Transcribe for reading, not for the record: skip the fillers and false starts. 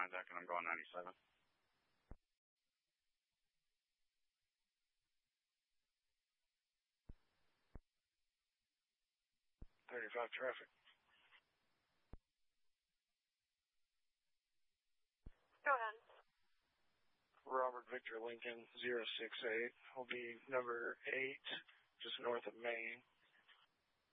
contact, and I'm going 97. 35 traffic. Go ahead. Robert Victor Lincoln 068 will be number 8, just north of Maine.